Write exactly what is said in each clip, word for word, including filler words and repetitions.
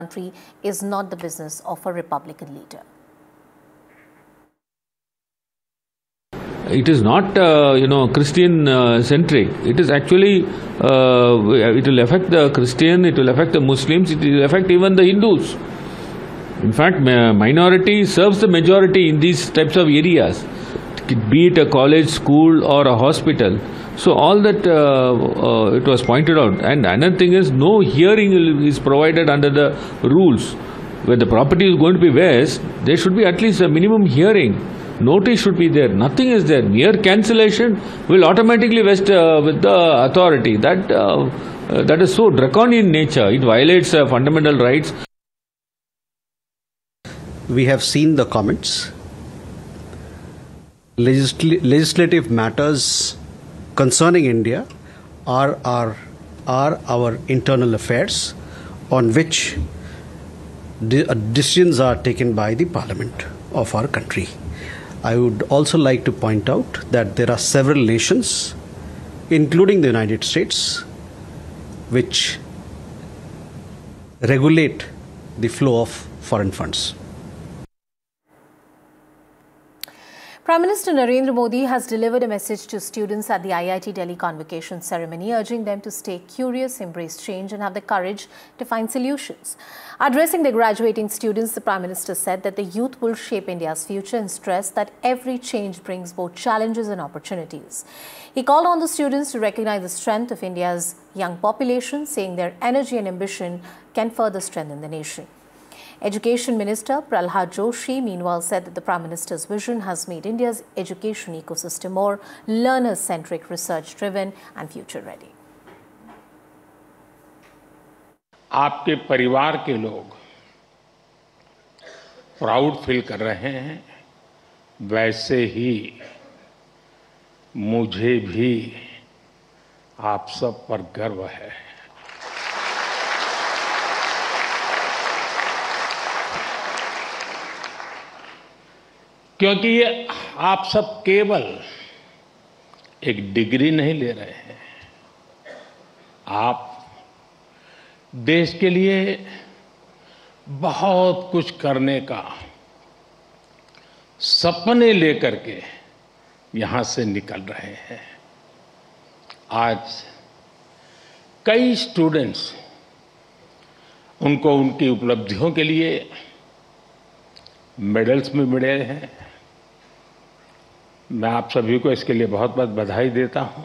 country is not the business of a Republican leader. It is not, uh, you know, Christian uh, centric. It is actually, uh, it will affect the Christian, it will affect the Muslims, it will affect even the Hindus. In fact, minority serves the majority in these types of areas, be it a college, school or a hospital. So all that uh, uh, it was pointed out. And another thing is, no hearing is provided under the rules. Where the property is going to be vest, there should be at least a minimum hearing. Notice should be there. Nothing is there. Mere cancellation will automatically vest uh, with the authority. That uh, uh, that is so draconian nature. It violates uh, fundamental rights. We have seen the comments. Legisl legislative matters concerning India are our, are our internal affairs on which de decisions are taken by the Parliament of our country. I would also like to point out that there are several nations, including the United States, which regulate the flow of foreign funds. Prime Minister Narendra Modi has delivered a message to students at the I I T Delhi convocation ceremony, urging them to stay curious, embrace change and have the courage to find solutions. Addressing the graduating students, the Prime Minister said that the youth will shape India's future and stressed that every change brings both challenges and opportunities. He called on the students to recognize the strength of India's young population, saying their energy and ambition can further strengthen the nation. Education Minister Pralhad Joshi, meanwhile, said that the Prime Minister's vision has made India's education ecosystem more learner-centric, research-driven and future-ready. आपके परिवार के लोग proud feel कर रहे हैं, वैसे ही मुझे भी आप सब पर गर्व है। क्योंकि ये आप सब केवल एक डिग्री नहीं ले रहे हैं, आप देश के लिए बहुत कुछ करने का सपने लेकर के यहां से निकल रहे हैं। आज कई स्टूडेंट्स उनको उनकी उपलब्धियों के लिए मेडल्स भी मिले हैं। मैं आप सभी को इसके लिए बहुत बहुत बधाई देता हूं।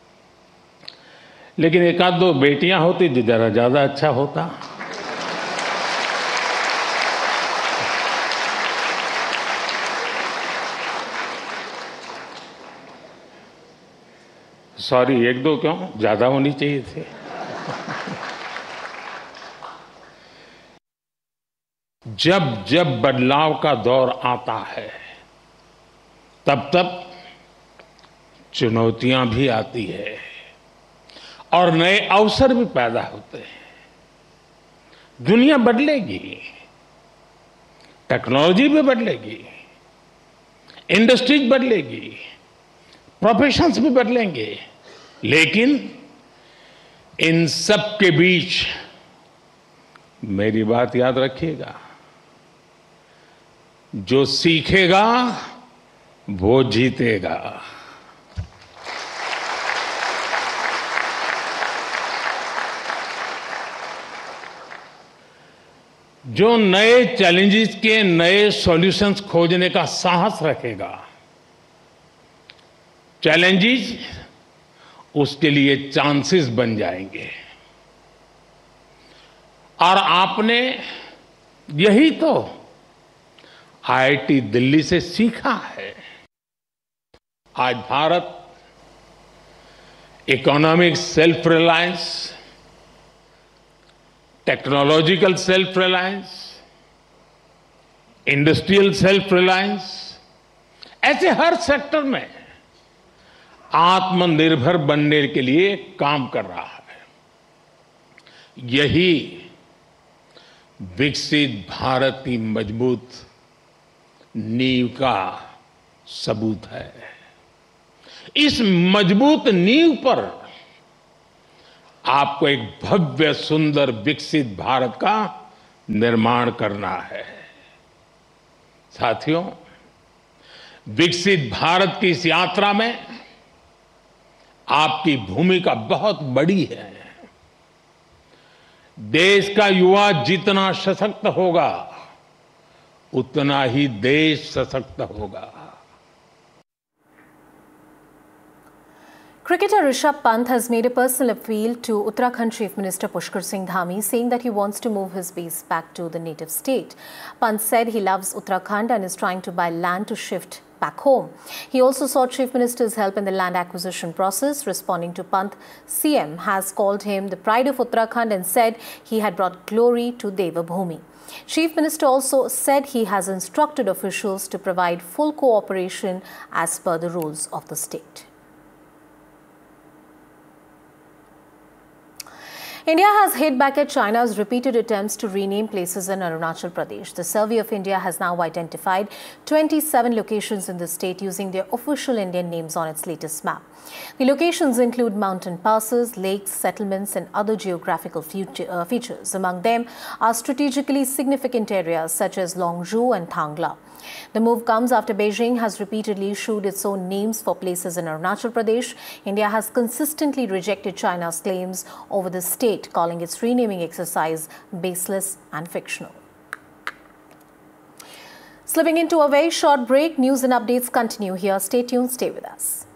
लेकिन एक आध दो बेटियां होती तो जरा ज्यादा अच्छा होता। सॉरी, एक दो क्यों, ज्यादा होनी चाहिए थी। जब जब बदलाव का दौर आता है, तब तब चुनौतियां भी आती है और नए अवसर भी पैदा होते हैं। दुनिया बदलेगी, टेक्नोलॉजी भी बदलेगी, इंडस्ट्रीज बदलेगी, प्रोफेशंस भी बदलेंगे, लेकिन इन सब के बीच मेरी बात याद रखिएगा, जो सीखेगा वो जीतेगा। जो नए चैलेंजेस के नए सॉल्यूशंस खोजने का साहस रखेगा, चैलेंजेस उसके लिए चांसेस बन जाएंगे। और आपने यही तो आई आई टी दिल्ली से सीखा है। आज Bharat economic self reliance, technological self reliance, industrial self reliance, ऐसे हर सेक्टर में आत्मनिर्भर बनने के लिए काम कर रहा है। यही विकसित भारत की मजबूत नींव का सबूत है। इस मजबूत नींव पर आपको एक भव्य सुंदर विकसित भारत का निर्माण करना है। साथियों, विकसित भारत की इस यात्रा में आपकी भूमिका बहुत बड़ी है। देश का युवा जितना सशक्त होगा, उतना ही देश सशक्त होगा। Cricketer Rishabh Pant has made a personal appeal to Uttarakhand Chief Minister Pushkar Singh Dhami, saying that he wants to move his base back to the native state. Pant said he loves Uttarakhand and is trying to buy land to shift back home. He also sought Chief Minister's help in the land acquisition process. Responding to Pant, C M has called him the pride of Uttarakhand and said he had brought glory to Devabhoomi. Chief Minister also said he has instructed officials to provide full cooperation as per the rules of the state. India has hit back at China's repeated attempts to rename places in Arunachal Pradesh. The Survey of India has now identified twenty-seven locations in the state using their official Indian names on its latest map. The locations include mountain passes, lakes, settlements and other geographical future, uh, features. Among them are strategically significant areas such as Longzhou and Thangla. The move comes after Beijing has repeatedly issued its own names for places in Arunachal Pradesh. India has consistently rejected China's claims over the state, calling its renaming exercise baseless and fictional. Slipping into a very short break, news and updates continue here. Stay tuned, stay with us.